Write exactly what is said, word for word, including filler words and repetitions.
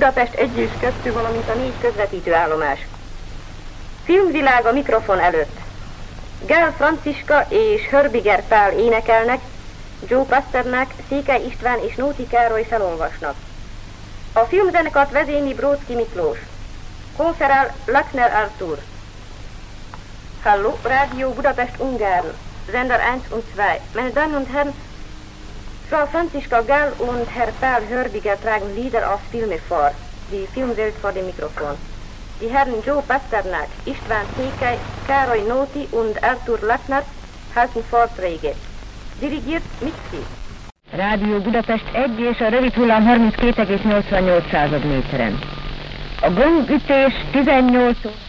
Budapest egy és kettő, valamint a négy közvetítőállomás. Filmvilág a mikrofon előtt. Gál Franciska és Hörbiger Pál énekelnek, Joe Pasternak, Székely István és Nóti Károly felolvasnak. A filmzenekart vezényli Bróczki Miklós. Konferál Lackner Artur. Hallo, Radio Budapest Ungarn, Sender eins und zwei. Meine Damen und Herren, Frau Franziska Gall und Herr Paul Hörbiger tragen Lieder aus Filme vor. Die Filmwelt vor dem Mikrofon. Die Herren Joe Pasternak, István Székely, Károly Nóti und Artur Lackner halten Vorträge. Dirigiert Mitzi. Rádió Budapest egy és a rövid hullám harminckét egész nyolcvannyolc méteren. A gongütés tizennyolc